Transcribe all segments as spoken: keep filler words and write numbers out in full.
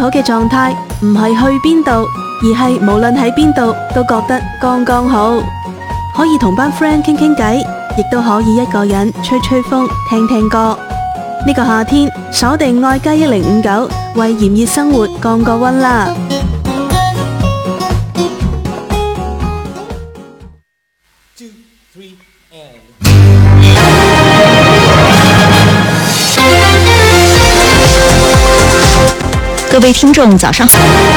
好嘅狀態唔係去邊度，而係無論喺邊度都覺得剛剛好，可以同班 friend 傾傾偈，亦都可以一個人吹吹風、聽聽歌。呢個夏天鎖定愛家一零五九，為炎熱生活降個溫啦！ 各位听众早上好，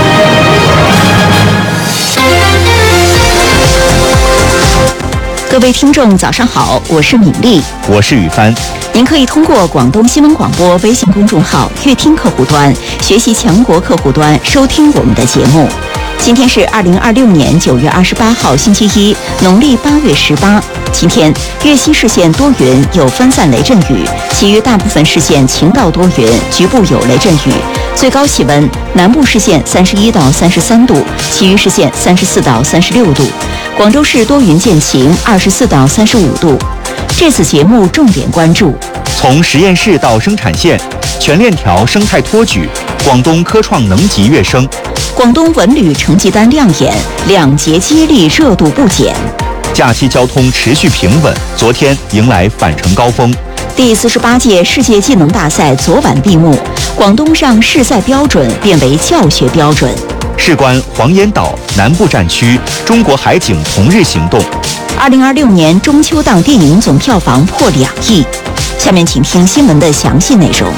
各位听众早上好，我是敏丽， 我是雨帆。 您可以通过广东新闻广播微信公众号乐听客户端、学习强国客户端收听我们的节目。今天是二零二六年九月二十八号星期一，农历八月十八。今天粤西市县多云，有分散雷阵雨，其余大部分市县晴到多云，局部有雷阵雨。最高气温，南部市县三十一到三十三度，其余市县三十四到三十六度。广州市多云见晴，二十四到三十五度。这次节目重点关注： 从实验室到生产线，全链条生态托举，广东科创能级跃升。 广东文旅成绩单亮眼，两节接力热度不减。 假期交通持续平稳，昨天迎来返程高峰。 第四十八届世界技能大赛昨晚闭幕，广东让试赛标准变为教学标准。 事关黄岩岛南部战区中国海警同日行动。 二零二六年中秋档电影总票房破两亿。下面请听新闻的详细内容。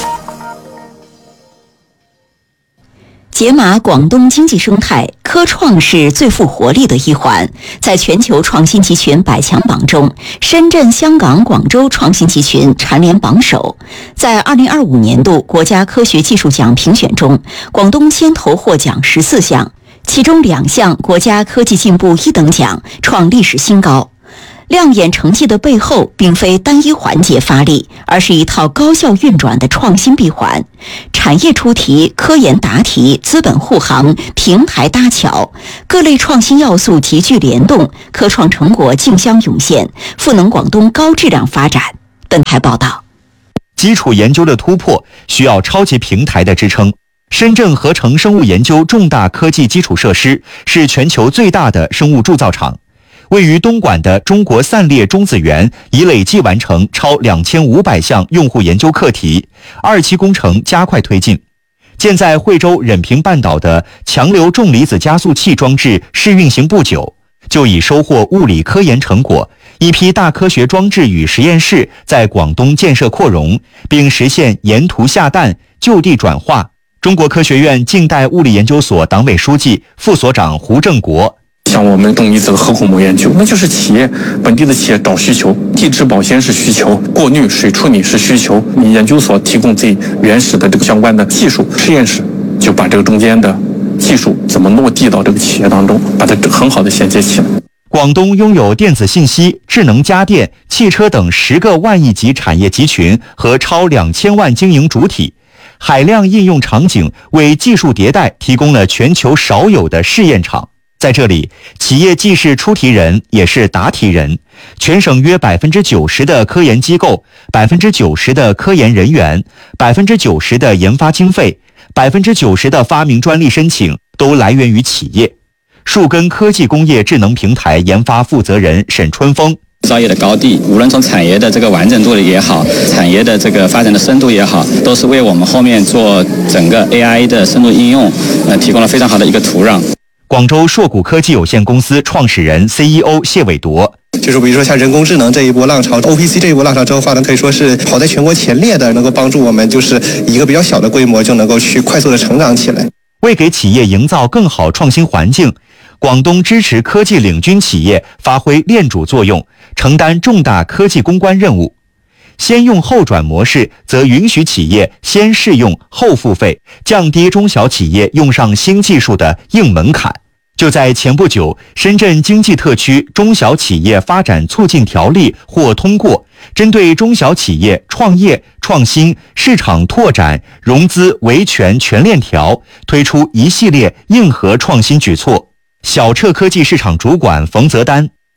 解码广东经济生态，科创是最富活力的一环。在全球创新集群百强榜中，深圳、香港、广州创新集群蝉联榜首。在二零二五年度国家科学技术奖评选中，广东先头获奖十四项，其中两项国家科技进步一等奖，创历史新高。亮眼成绩的背后，并非单一环节发力，而是一套高效运转的创新闭环。产业出题、科研答题、资本护航、平台搭桥，各类创新要素急剧联动，科创成果竞相涌现，赋能广东高质量发展。本台报道， 基础研究的突破需要超级平台的支撑。深圳合成生物研究重大科技基础设施是全球最大的生物铸造厂。位于东莞的中国散列中子源已累计完成超两千五百项用户研究课题，二期工程加快推进。建在惠州忍平半岛的强流重离子加速器装置试运行不久，就已收获物理科研成果，一批大科学装置与实验室在广东建设扩容，并实现沿途下蛋、就地转化。中国科学院近代物理研究所党委书记、副所长胡正国， 像我们动力这个核混膜研究，那就是企业本地的企业找需求，地质保鲜是需求，过滤水处理是需求，你研究所提供最原始的这个相关的技术，实验室就把这个中间的技术怎么落地到这个企业当中，把它很好的衔接起来。 广东拥有电子信息、智能家电、汽车等十个万亿级产业集群和超两千万经营主体，海量应用场景为技术迭代提供了全球少有的试验场。在这里，企业既是出题人，也是答题人。全省约百分之九十的科研机构、百分之九十的科研人员、百分之九十的研发经费、百分之九十的发明专利申请都来源于企业。树根科技工业智能平台研发负责人沈春峰。 造业的高地，无论从产业的这个完整度也好，产业的这个发展的深度也好，都是为我们后面做整个 A I 的深度应用，呃，提供了非常好的一个土壤。 广州硕谷科技有限公司创始人 C E O 谢伟铎， 就是比如说像人工智能这一波浪潮 ，O P C 这一波浪潮之后发展可以说是跑在全国前列的，能够帮助我们就是一个比较小的规模就能够去快速的成长起来。 为给企业营造更好创新环境，广东支持科技领军企业发挥链主作用，承担重大科技攻关任务。先用后转模式则允许企业先试用后付费，降低中小企业用上新技术的硬门槛。就在前不久，深圳经济特区中小企业发展促进条例获通过，针对中小企业创业、创新、市场拓展、融资维权全链条推出一系列硬核创新举措。小澈科技市场主管冯泽丹，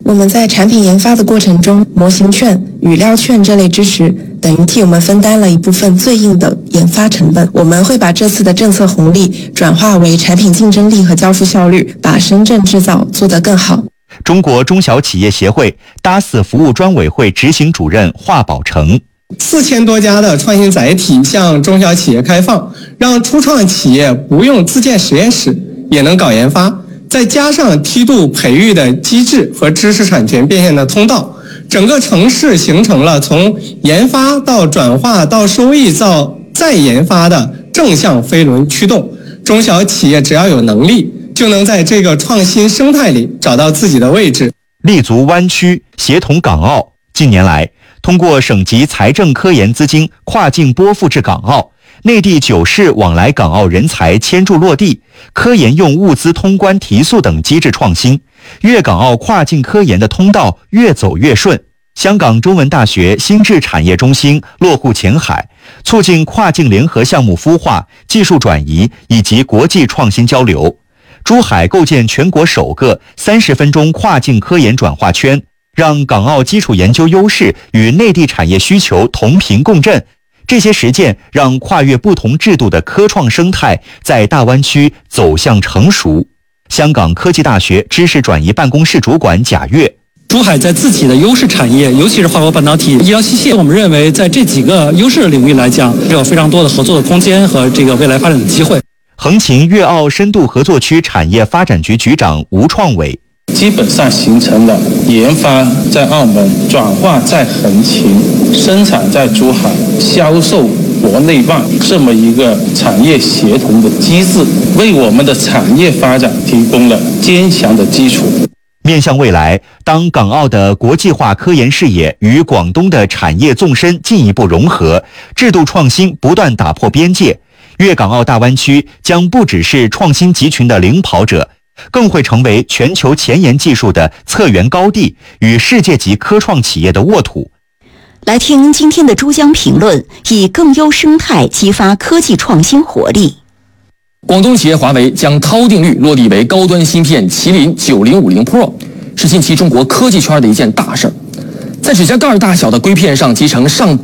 我们在产品研发的过程中，模型券、语料券这类支持等于替我们分担了一部分最硬的研发成本。我们会把这次的政策红利转化为产品竞争力和交付效率，把深圳制造做得更好。 中国中小企业协会 D A S 服务专委会执行主任华宝成。 四千多家的创新载体向中小企业开放，让初创企业不用自建实验室也能搞研发，再加上梯度培育的机制和知识产权变现的通道，整个城市形成了从研发到转化到收益到再研发的正向飞轮驱动。中小企业只要有能力，就能在这个创新生态里找到自己的位置。 立足湾区，协同港澳。近年来，通过省级财政科研资金跨境拨付至港澳，内地九市往来港澳人才迁驻落地，科研用物资通关提速等机制创新，粤港澳跨境科研的通道越走越顺。香港中文大学新智产业中心落户前海，促进跨境联合项目孵化、技术转移以及国际创新交流。珠海构建全国首个三十分钟跨境科研转化圈，让港澳基础研究优势与内地产业需求同频共振。这些实践让跨越不同制度的科创生态在大湾区走向成熟。香港科技大学知识转移办公室主管贾跃。 珠海在自己的优势产业，尤其是化合物半导体、医疗器械，我们认为在这几个优势领域来讲，有非常多的合作的空间和这个未来发展的机会。 横琴粤澳深度合作区产业发展局局长吴创伟。 基本上形成了研发在澳门，转化在横琴，生产在珠海，销售国内外这么一个产业协同的机制，为我们的产业发展提供了坚强的基础。 面向未来，当港澳的国际化科研视野与广东的产业纵深进一步融合，制度创新不断打破边界，粤港澳大湾区将不只是创新集群的领跑者，更会成为全球前沿技术的策源高地与世界级科创企业的沃土。 来听今天的珠江评论，以更优生态激发科技创新活力。 广东企业华为将涛定律落地为高端芯片麒麟九零五零 Pro， 是近期中国科技圈的一件大事。在指甲盖大小的硅片上集成上